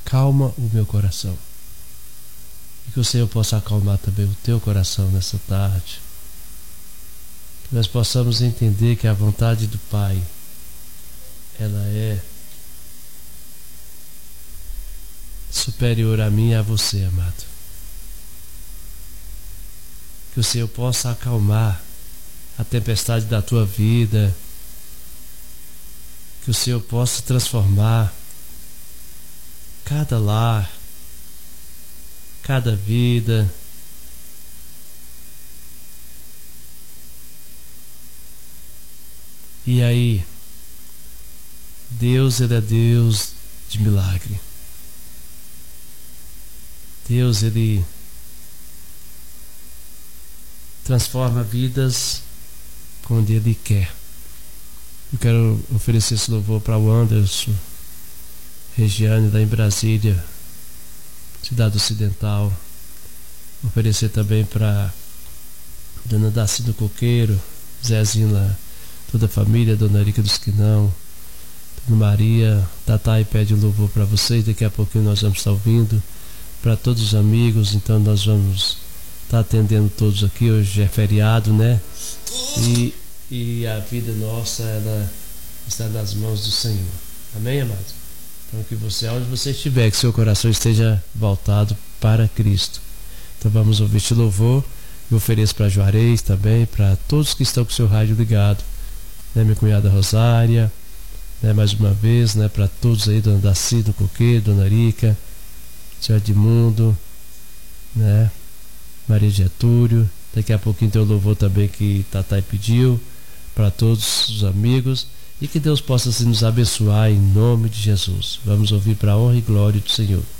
calma o meu coração. E que o Senhor possa acalmar também o teu coração nessa tarde. Que nós possamos entender que a vontade do Pai, ela é superior a mim e a você, amado. Que o Senhor possa acalmar a tempestade da tua vida. Que o Senhor possa transformar cada lar, cada vida. E aí, Deus, Ele é Deus de milagre. Deus, Ele transforma vidas quando Ele quer. Eu quero oferecer esse louvor para o Anderson, Regiane, lá em Brasília, cidade ocidental. Oferecer também para Dona Daci do Coqueiro, Zezinho lá, toda a família, Dona Erika do Esquinão, Dona Maria, Tatá, e pede um louvor para vocês. Daqui a pouquinho nós vamos estar ouvindo para todos os amigos. Então nós vamos estar atendendo todos aqui. Hoje é feriado, né? E a vida nossa, ela está nas mãos do Senhor. Amém, amado? Então que você, onde você estiver, que seu coração esteja voltado para Cristo. Então vamos ouvir este louvor. Eu ofereço para Juarez também, para todos que estão com o seu rádio ligado, né? Minha cunhada Rosária, né? Mais uma vez, né? Para todos aí, Dona Daci do Coqueiro, Dona Rica, Senhor Edmundo, né? Maria Getúlio. Daqui a pouquinho tem o louvor também que Tatá pediu para todos os amigos. E que Deus possa nos abençoar em nome de Jesus. Vamos ouvir para a honra e glória do Senhor.